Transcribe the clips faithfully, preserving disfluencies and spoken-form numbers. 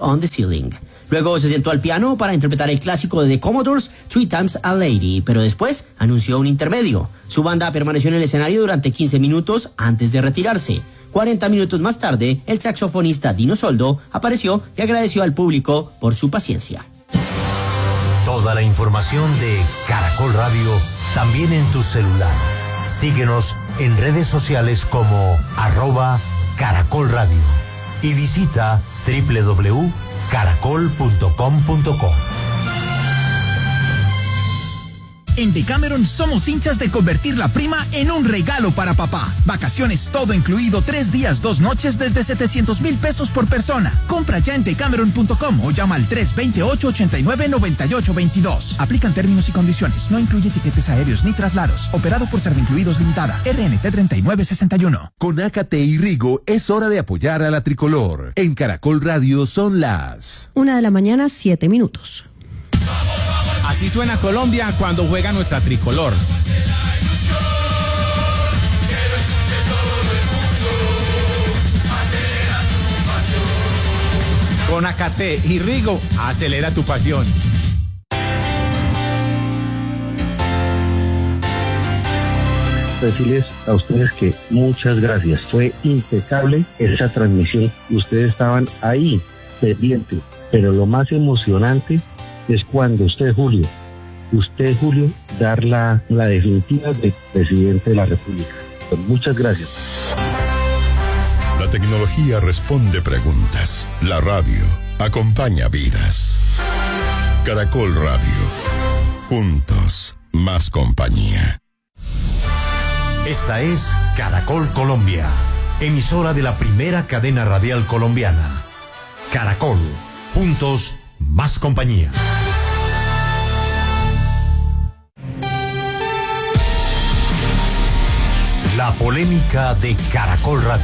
on the Ceiling. Luego se sentó al piano para interpretar el clásico de The Commodores, Three Times a Lady, pero después anunció un intermedio. Su banda permaneció en el escenario durante quince minutos antes de retirarse. cuarenta minutos más tarde, el saxofonista Dino Soldo apareció y agradeció al público por su paciencia. Toda la información de Caracol Radio también en tu celular. Síguenos en redes sociales como arroba Caracol Radio y visita doble u doble u doble u punto caracol punto com punto co. En Decameron somos hinchas de convertir la prima en un regalo para papá. Vacaciones todo incluido, tres días, dos noches desde setecientos mil pesos por persona. Compra ya en decameron punto com o llama al tres dos ocho, ocho nueve, nueve ocho dos dos. Aplican términos y condiciones. No incluye tiquetes aéreos ni traslados. Operado por Servincluidos Limitada. R N T treinta y nueve sesenta y uno. Con Ácate y Rigo es hora de apoyar a la tricolor. En Caracol Radio son las una de la mañana, siete minutos. Así suena Colombia cuando juega nuestra tricolor. Con Ácate y Rigo, acelera tu pasión. Decirles a ustedes que muchas gracias. Fue impecable esa transmisión. Ustedes estaban ahí, pendientes. Pero lo más emocionante es cuando usted, Julio, usted, Julio, dar la, la definitiva de presidente de la República. Pues muchas gracias. La tecnología responde preguntas. La radio acompaña vidas. Caracol Radio. Juntos, más compañía. Esta es Caracol Colombia, emisora de la primera cadena radial colombiana. Caracol, juntos, más compañía. La polémica de Caracol Radio.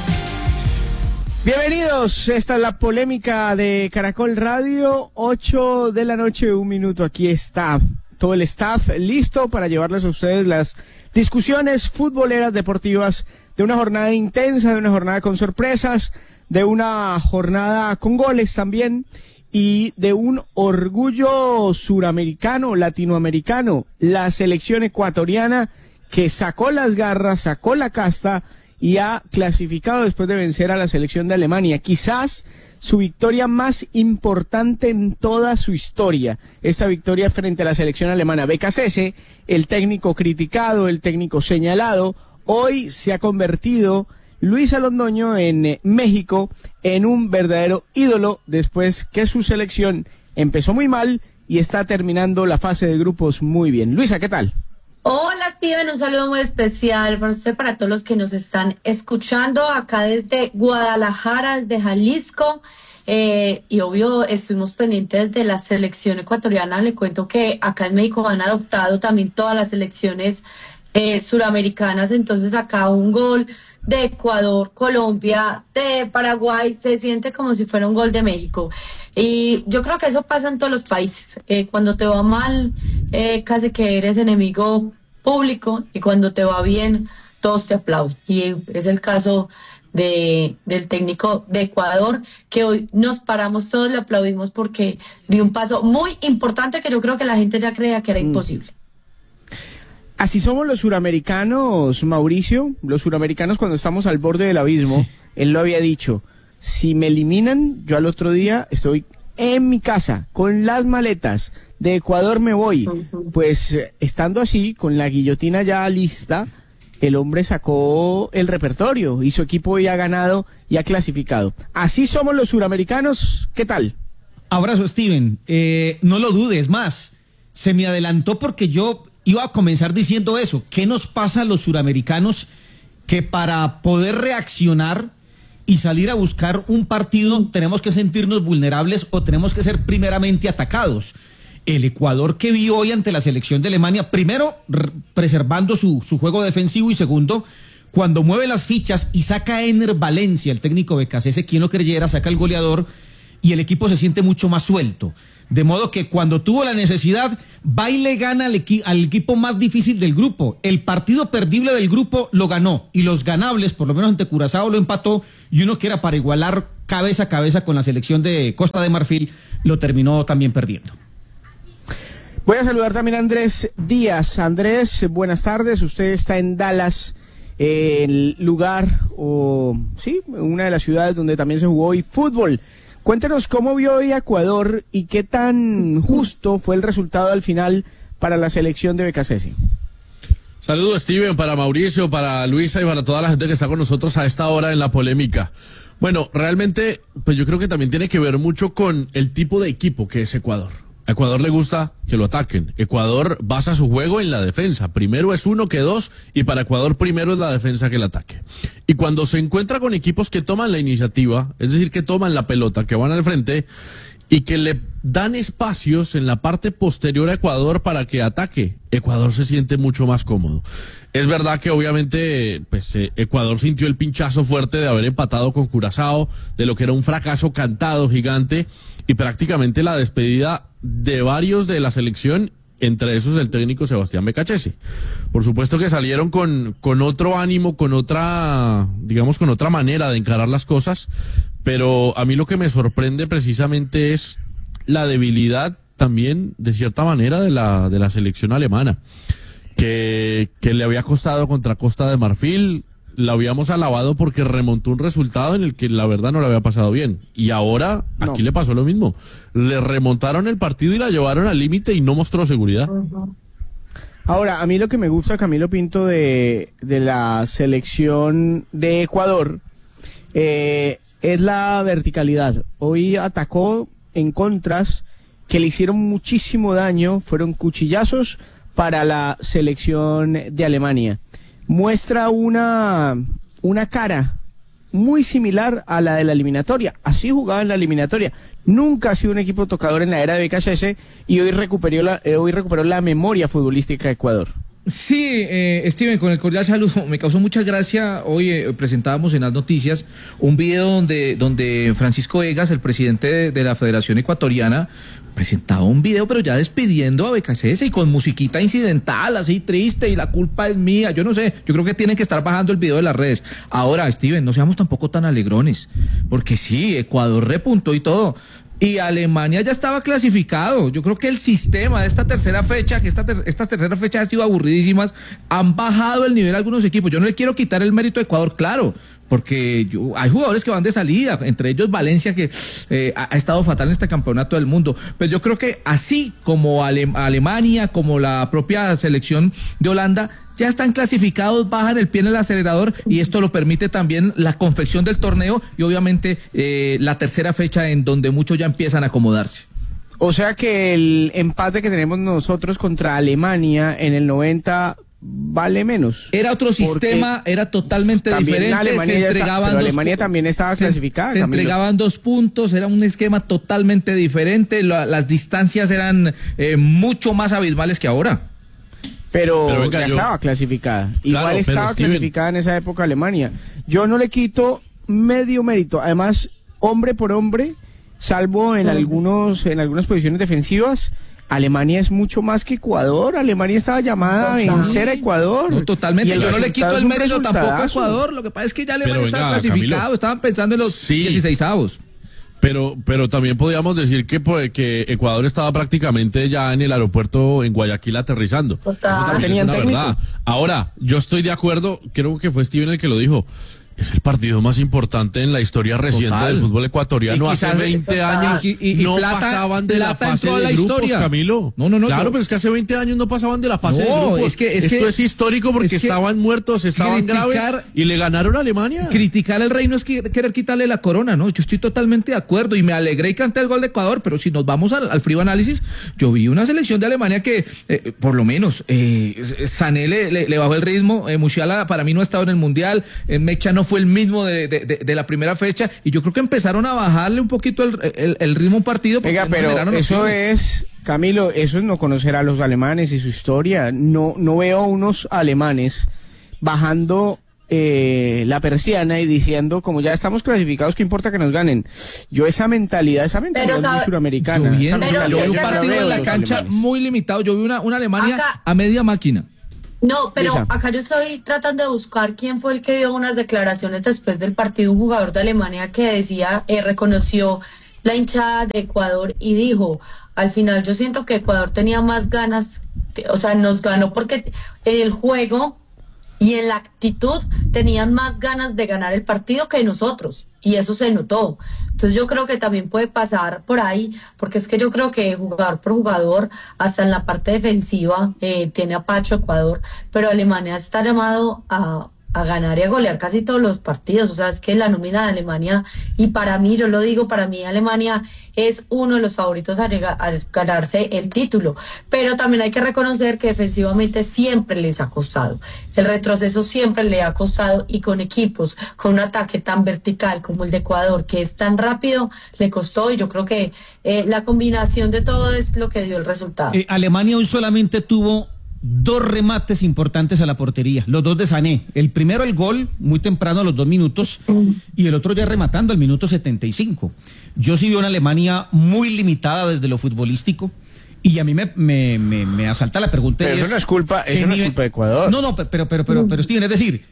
Bienvenidos, esta es la polémica de Caracol Radio, ocho de la noche, un minuto. Aquí está todo el staff listo para llevarles a ustedes las discusiones futboleras deportivas de una jornada intensa, de una jornada con sorpresas, de una jornada con goles también y de un orgullo suramericano, latinoamericano, la selección ecuatoriana que sacó las garras, sacó la casta y ha clasificado después de vencer a la selección de Alemania. Quizás su victoria más importante en toda su historia. Esta victoria frente a la selección alemana. Becasese, el técnico criticado, el técnico señalado, hoy se ha convertido Luis Alondoño en eh, México en un verdadero ídolo después que su selección empezó muy mal y está terminando la fase de grupos muy bien. Luisa, ¿qué tal? Hola Steven, un saludo muy especial para usted, para todos los que nos están escuchando acá desde Guadalajara, desde Jalisco, eh, y obvio estuvimos pendientes de la selección ecuatoriana. Le cuento que acá en México han adoptado también todas las selecciones eh, suramericanas, entonces acá un gol de Ecuador, Colombia, de Paraguay, se siente como si fuera un gol de México. Y yo creo que eso pasa en todos los países. Eh, cuando te va mal, eh, casi que eres enemigo público, y cuando te va bien, todos te aplauden. Y es el caso de del técnico de Ecuador, que hoy nos paramos todos, le aplaudimos porque dio un paso muy importante que yo creo que la gente ya creía que era mm. imposible. Así somos los suramericanos, Mauricio, los suramericanos cuando estamos al borde del abismo. Él lo había dicho, si me eliminan, yo al otro día estoy en mi casa, con las maletas, de Ecuador me voy. Pues estando así, con la guillotina ya lista, el hombre sacó el repertorio y su equipo ya ha ganado y ha clasificado. Así somos los suramericanos, ¿qué tal? Abrazo, Steven, eh, no lo dudes más, se me adelantó porque yo iba a comenzar diciendo eso. ¿Qué nos pasa a los suramericanos que para poder reaccionar y salir a buscar un partido tenemos que sentirnos vulnerables o tenemos que ser primeramente atacados? El Ecuador que vi hoy ante la selección de Alemania, primero preservando su, su juego defensivo, y segundo, cuando mueve las fichas y saca a Ener Valencia, el técnico Becasese, quien lo creyera, saca el goleador y el equipo se siente mucho más suelto. De modo que cuando tuvo la necesidad, va y le gana al, equi al equipo más difícil del grupo. El partido perdible del grupo lo ganó, y los ganables, por lo menos ante Curazao, lo empató, y uno que era para igualar cabeza a cabeza con la selección de Costa de Marfil, lo terminó también perdiendo. Voy a saludar también a Andrés Díaz. Andrés, buenas tardes. Usted está en Dallas, eh, el lugar, o sí, una de las ciudades donde también se jugó hoy fútbol. Cuéntenos cómo vio hoy a Ecuador y qué tan justo fue el resultado al final para la selección de Becasese. Saludos, Steven, para Mauricio, para Luisa y para toda la gente que está con nosotros a esta hora en la polémica. Bueno, realmente, pues yo creo que también tiene que ver mucho con el tipo de equipo que es Ecuador. A Ecuador le gusta que lo ataquen. Ecuador basa su juego en la defensa. Primero es uno que dos, y para Ecuador primero es la defensa que el ataque. Y cuando se encuentra con equipos que toman la iniciativa, es decir, que toman la pelota, que van al frente y que le dan espacios en la parte posterior a Ecuador para que ataque, Ecuador se siente mucho más cómodo. Es verdad que obviamente pues eh, Ecuador sintió el pinchazo fuerte de haber empatado con Curazao, de lo que era un fracaso cantado gigante, y prácticamente la despedida de varios de la selección, entre esos el técnico Sebastián Becasese. Por supuesto que salieron con, con otro ánimo, con otra, digamos, con otra manera de encarar las cosas, pero a mí lo que me sorprende precisamente es la debilidad también, de cierta manera, de la, de la selección alemana, que, que le había costado contra Costa de Marfil. La habíamos alabado porque remontó un resultado en el que la verdad no le había pasado bien. Y ahora, no. Aquí le pasó lo mismo. Le remontaron el partido y la llevaron al límite y no mostró seguridad. Ahora, a mí lo que me gusta, Camilo Pinto, de, de la selección de Ecuador, eh, es la verticalidad. Hoy atacó en contras que le hicieron muchísimo daño, fueron cuchillazos para la selección de Alemania. Muestra una, una cara muy similar a la de la eliminatoria. Así jugaba en la eliminatoria. Nunca ha sido un equipo tocador en la era de Becasese, y hoy recuperó la, eh, hoy recuperó la memoria futbolística de Ecuador. Sí, eh, Steven, con el cordial saludo. Me causó mucha gracia. Hoy eh, presentábamos en las noticias un video donde, donde Francisco Egas, el presidente de, de la Federación Ecuatoriana, presentaba un video, pero ya despidiendo a Becasese y con musiquita incidental, así triste, y la culpa es mía. Yo no sé, yo creo que tienen que estar bajando el video de las redes. Ahora, Steven, no seamos tampoco tan alegrones, porque sí, Ecuador repuntó y todo, y Alemania ya estaba clasificado. Yo creo que el sistema de esta tercera fecha, que esta ter estas terceras fechas han sido aburridísimas, han bajado el nivel a algunos equipos. Yo no le quiero quitar el mérito a Ecuador, claro, porque yo, hay jugadores que van de salida, entre ellos Valencia, que eh, ha, ha estado fatal en este campeonato del mundo. Pero yo creo que así como Ale Alemania, como la propia selección de Holanda, ya están clasificados, bajan el pie en el acelerador, y esto lo permite también la confección del torneo y obviamente eh, la tercera fecha, en donde muchos ya empiezan a acomodarse. O sea que el empate que tenemos nosotros contra Alemania en el noventa vale menos. Era otro sistema, era totalmente diferente. Alemania se entregaban está, dos Alemania también estaba se, clasificada. Se Camilo. entregaban dos puntos, era un esquema totalmente diferente. La, las distancias eran eh, mucho más abismales que ahora. Pero, pero venga, ya yo... estaba clasificada. Claro, Igual estaba Steven... clasificada en esa época Alemania. Yo no le quito medio mérito. Además, hombre por hombre, salvo en algunos en algunas posiciones defensivas, Alemania es mucho más que Ecuador. Alemania estaba llamada a vencer a Ecuador. No, totalmente. Yo no le quito el mérito tampoco a Ecuador. Lo que pasa es que ya Alemania pero estaba venga, clasificado. Camilo. Estaban pensando en los Sí. dieciseisavos. Pero, pero también podríamos decir que, pues, que Ecuador estaba prácticamente ya en el aeropuerto en Guayaquil aterrizando. Total. Eso también es una verdad. Ahora, yo estoy de acuerdo, creo que fue Steven el que lo dijo. Es el partido más importante en la historia reciente Total. del fútbol ecuatoriano. Hace veinte total. años Y- y- y no plata- pasaban de la plata en fase toda de la grupos, historia. Camilo. No, no, no, Claro, yo- pero es que hace veinte años no pasaban de la fase de No, grupos. es que- es Esto que- es histórico porque es que estaban muertos, estaban criticar- graves y le ganaron a Alemania. Criticar al reino es que- querer quitarle la corona, ¿no? Yo estoy totalmente de acuerdo y me alegré y canté el gol de Ecuador, pero si nos vamos al, al frío análisis, yo vi una selección de Alemania que, eh, por lo menos, eh, Sané le, le, le bajó el ritmo, eh, Musiala para mí no ha estado en el Mundial, eh, Mecha no fue el mismo de, de, de, de la primera fecha, y yo creo que empezaron a bajarle un poquito el, el, el ritmo a un partido. Venga, pero eso es, Camilo, eso es no conocer a los alemanes y su historia. No, no veo unos alemanes bajando eh, la persiana y diciendo, como ya estamos clasificados, ¿qué importa que nos ganen? Yo esa mentalidad, esa mentalidad Pero, muy sabe, suramericana. Yo vi, esa en- mentalidad yo vi un yo no partido veo en de la los cancha alemanes. muy limitado. Yo vi una, una Alemania Acá- a media máquina. No, pero Luisa. acá yo estoy tratando de buscar quién fue el que dio unas declaraciones después del partido, un jugador de Alemania que decía, eh, reconoció la hinchada de Ecuador y dijo, al final yo siento que Ecuador tenía más ganas, que- o sea, nos ganó porque en el juego y en la actitud tenían más ganas de ganar el partido que nosotros, y eso se notó. Entonces yo creo que también puede pasar por ahí, porque es que yo creo que jugador por jugador, hasta en la parte defensiva, eh, tiene a Pacho Ecuador, pero Alemania está llamado a, a ganar y a golear casi todos los partidos. O sea, es que la nómina de Alemania, y para mí, yo lo digo, para mí Alemania es uno de los favoritos a, llegar, a ganarse el título, pero también hay que reconocer que defensivamente siempre les ha costado, el retroceso siempre le ha costado, y con equipos con un ataque tan vertical como el de Ecuador, que es tan rápido, le costó, y yo creo que eh, la combinación de todo es lo que dio el resultado. Eh, Alemania hoy solamente tuvo dos remates importantes a la portería, los dos de Sané. El primero, el gol, muy temprano, a los dos minutos, y el otro ya rematando al minuto setenta y cinco. Yo sí vi una Alemania muy limitada desde lo futbolístico, y a mí me, me, me, me asalta la pregunta. Pero y eso es, no es culpa, ¿qué eso no es nivel- culpa de Ecuador. No, no, pero, pero, pero, pero, pero Steven, es decir,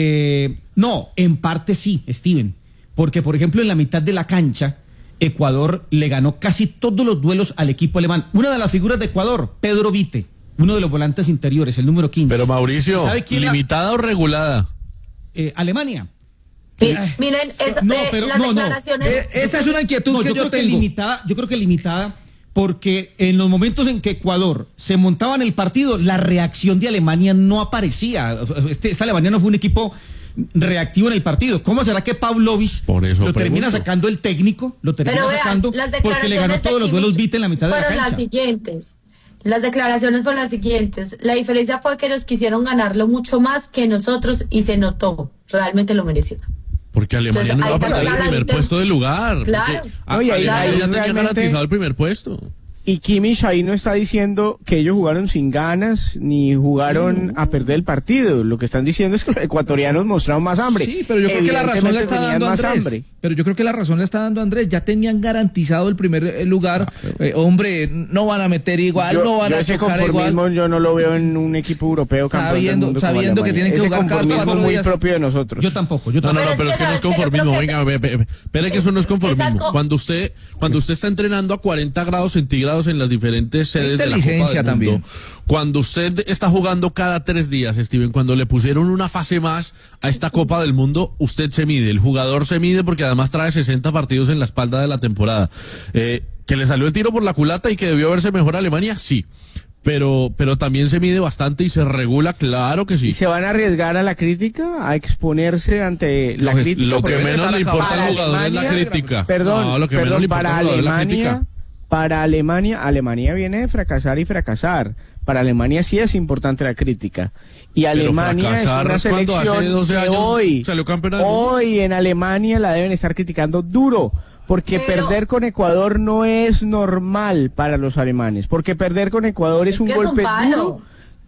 eh, no, en parte sí, Steven, porque por ejemplo en la mitad de la cancha, Ecuador le ganó casi todos los duelos al equipo alemán. Una de las figuras de Ecuador, Pedro Vite, uno de los volantes interiores, el número quince. Pero Mauricio, ¿Sabe quién la- ¿limitada o regulada? eh, Alemania. Mi- Miren, es- No, eh, pero las no, no. declaraciones... Eh, esa es una inquietud No, que yo, yo creo que tengo. limitada, yo creo que limitada porque en los momentos en que Ecuador se montaba en el partido, la reacción de Alemania no aparecía. Este, esta Alemania no fue un equipo reactivo en el partido. ¿Cómo será que Pavlovich Por eso lo termina pregunto. sacando el técnico? Lo termina Pero vean, sacando las porque le ganó declaraciones de todos los duelos Kimmich Vite en la mitad de la fueron las cancha. siguientes. Las declaraciones fueron las siguientes. La diferencia fue que ellos quisieron ganarlo mucho más que nosotros, y se notó. Realmente lo merecieron. Porque Alemania Entonces, no iba a ahí perder el también primer habla de- puesto del lugar. Claro. porque a- No, y ahí- Alemania ahí ya tenía realmente- garantizado el primer puesto. Y Kimmich ahí no está diciendo que ellos jugaron sin ganas ni jugaron a perder el partido. Lo que están diciendo es que los ecuatorianos mostraron más hambre. Sí, pero yo creo que la razón la Evidentemente está tenían dando más Andrés. hambre. Pero yo creo que la razón la está dando Andrés. Ya tenían garantizado el primer eh, lugar. Eh, hombre, no van a meter igual, yo, no van yo a ese chocar conformismo igual. yo no lo veo en un equipo europeo campeón del Sabiendo- mundo como sabiendo que Alemania. tienen que Ese jugar cada conformismo cuatro muy días. propio de nosotros. Yo tampoco, yo No, no, tampoco. no, pero es que no es sabes que yo conformismo. creo que Venga, ve, ve, ve. Espere que eso no es conformismo. algo- Cuando usted, cuando usted está entrenando a cuarenta grados centígrados en las diferentes sedes de la Copa del Inteligencia Mundo, también. cuando usted está jugando cada tres días, Steven, cuando le pusieron una fase más a esta Copa del Mundo, usted se mide, el jugador se mide porque además trae sesenta partidos en la espalda de la temporada. Eh, que le salió el tiro por la culata y que debió verse mejor Alemania, sí. Pero, pero también se mide bastante y se regula, claro que ¿Y sí. se van a arriesgar a la crítica, a exponerse ante la Lo, crítica? lo que Porque menos le importa para al jugador es la Alemania- crítica. Perdón, No, lo que menos perdón, le importa para al jugador es la Alemania, crítica. para Alemania, Alemania viene de fracasar y fracasar. Para Alemania sí es importante la crítica. Y Pero Alemania es fracasar una es cuando hace selección doce que años hoy, salió campeona del mundo. hoy en Alemania la deben estar criticando duro. Porque Pero- perder con Ecuador no es normal para los alemanes. Porque perder con Ecuador es, Es un que es un golpe palo. duro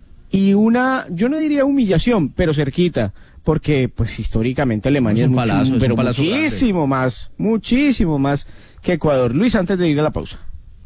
y una, yo no diría humillación, pero cerquita, porque pues históricamente Alemania Es es, un mucho- palazo, es un pero palazo muchísimo más, muchísimo más que Ecuador. Luis, antes de ir a la pausa.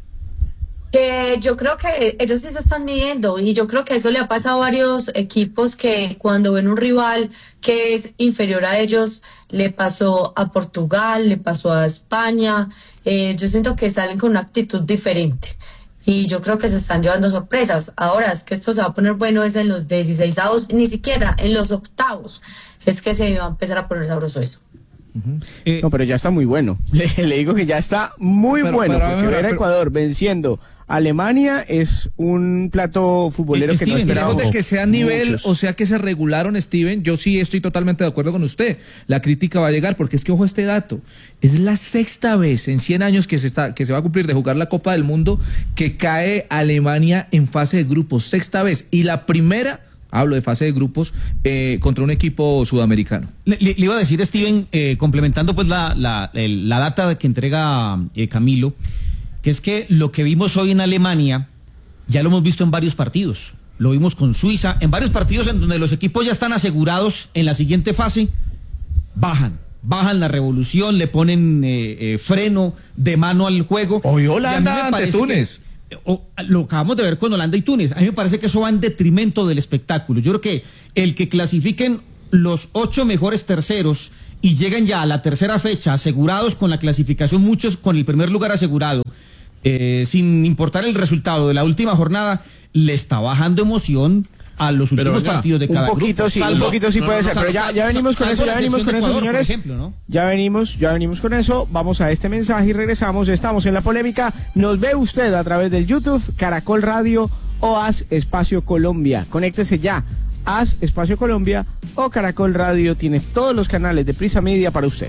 Que yo creo que ellos sí se están midiendo, y yo creo que eso le ha pasado a varios equipos que cuando ven un rival que es inferior a ellos, le pasó a Portugal, le pasó a España. Eh, yo siento que salen con una actitud diferente y yo creo que se están llevando sorpresas. Ahora es que esto se va a poner bueno es en los dieciseisavos, ni siquiera en los octavos es que se va a empezar a poner sabroso eso. Eh, No, pero ya está muy bueno. Le, le digo que ya está muy Pero- bueno, pero, porque pero- ver a pero- Ecuador venciendo a Alemania es un plato futbolero Eh, que no Steven, esperábamos. Lejos de que sea nivel, muchos. o sea que se regularon, Steven, yo sí estoy totalmente de acuerdo con usted. La crítica va a llegar, porque es que, ojo, este dato, es la sexta vez en cien años que se está, que se va a cumplir de jugar la Copa del Mundo que cae Alemania en fase de grupos, sexta vez, y la primera, hablo de fase de grupos, eh, contra un equipo sudamericano. Le, le- le iba a decir, Steven, eh, complementando pues la, la, el- la data que entrega eh, Camilo, que es que lo que vimos hoy en Alemania ya lo hemos visto en varios partidos. lo vimos con Suiza, en varios partidos en donde los equipos ya están asegurados en la siguiente fase, bajan, bajan la revolución, le ponen eh, eh, freno de mano al juego. Hoy Holanda ante Túnez. Que, o, lo acabamos de ver con Holanda y Túnez. A mí me parece que eso va en detrimento del espectáculo. Yo creo que el que clasifiquen los ocho mejores terceros y lleguen ya a la tercera fecha asegurados con la clasificación, muchos con el primer lugar asegurado, eh, sin importar el resultado de la última jornada, le está bajando emoción a los últimos venga, partidos de cada un poquito grupo. sí, Salvo, un poquito sí no, puede no, ser, no, pero ya, salvo, ya venimos con salvo eso, la ya venimos con excepción de eso, Ecuador, señores. por ejemplo, ¿no? Ya venimos, ya venimos con eso. Vamos a este mensaje y regresamos. Estamos en la polémica. Nos ve usted a través del YouTube, Caracol Radio o Haz Espacio Colombia. Conéctese ya. Haz Espacio Colombia o Caracol Radio tiene todos los canales de Prisa Media para usted.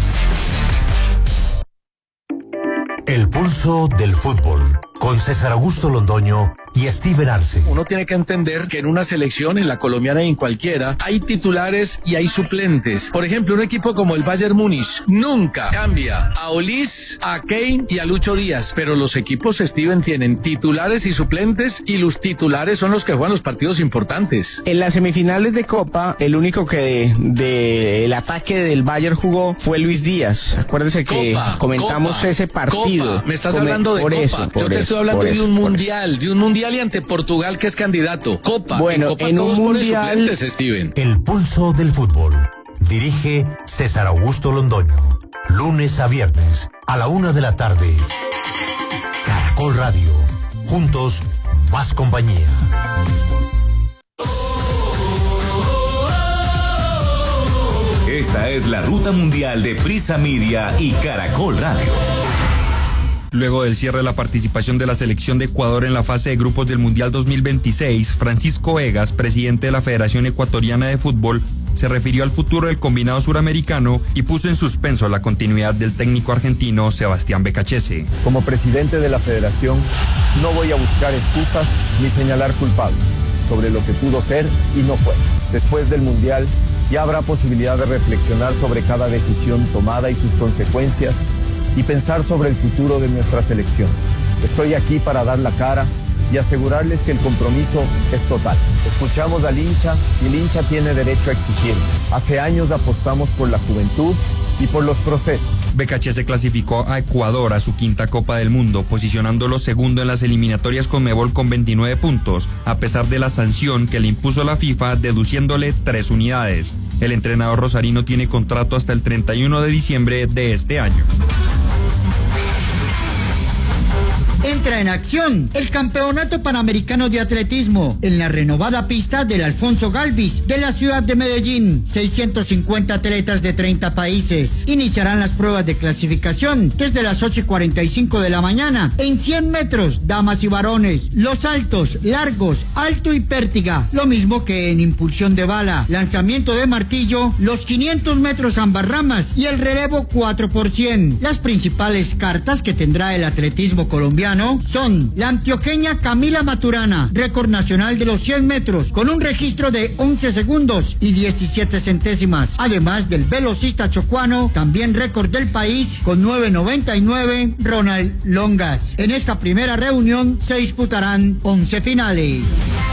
El pulso del fútbol con César Augusto Londoño y Steven Arce. Uno tiene que entender que en una selección, en la colombiana y en cualquiera, hay titulares y hay suplentes. Por ejemplo, un equipo como el Bayern Múnich nunca cambia a Olis, a Kane y a Lucho Díaz, pero los equipos, Steven, tienen titulares y suplentes, y los titulares son los que juegan los partidos importantes. En las semifinales de Copa, el único que de, de el ataque del Bayern jugó fue Luis Díaz. Acuérdese que Copa, comentamos Copa, ese partido. Copa. Me estás Come, hablando de por Copa. Eso, Yo te eso, estoy hablando de eso, un mundial, de un mundial y ante Portugal, que es candidato. Copa. Bueno, en, Copa en todos un ponen mundial. suplentes, Steven. El pulso del fútbol. Dirige César Augusto Londoño. Lunes a viernes a la una de la tarde. Caracol Radio. Juntos, más compañía. Esta es la ruta mundial de Prisa Media y Caracol Radio. Luego del cierre de la participación de la selección de Ecuador en la fase de grupos del Mundial dos mil veintiséis, Francisco Egas, presidente de la Federación Ecuatoriana de Fútbol, se refirió al futuro del combinado suramericano y puso en suspenso la continuidad del técnico argentino Sebastián Becachese. Como presidente de la federación, no voy a buscar excusas ni señalar culpables sobre lo que pudo ser y no fue. Después del Mundial, ya habrá posibilidad de reflexionar sobre cada decisión tomada y sus consecuencias y pensar sobre el futuro de nuestra selección. Estoy aquí para dar la cara y asegurarles que el compromiso es total. Escuchamos al hincha y el hincha tiene derecho a exigir. Hace años apostamos por la juventud y por los procesos. Becachese clasificó a Ecuador a su quinta Copa del Mundo, posicionándolo segundo en las eliminatorias Conmebol con veintinueve puntos, a pesar de la sanción que le impuso la FIFA, deduciéndole tres unidades. El entrenador rosarino tiene contrato hasta el treinta y uno de diciembre de este año. Entra en acción el Campeonato Panamericano de Atletismo en la renovada pista del Alfonso Galvis de la ciudad de Medellín. seiscientos cincuenta atletas de treinta países iniciarán las pruebas de clasificación desde las ocho y cuarenta y cinco de la mañana en cien metros, damas y varones, los saltos, largos, alto y pértiga, lo mismo que en impulsión de bala, lanzamiento de martillo, los quinientos metros ambas ramas y el relevo cuatro por cien. Las principales cartas que tendrá el atletismo colombiano son la antioqueña Camila Maturana, récord nacional de los cien metros, con un registro de once segundos y diecisiete centésimas. Además del velocista chocuano, también récord del país, con nueve noventa y nueve, Ronald Longas. En esta primera reunión se disputarán once finales.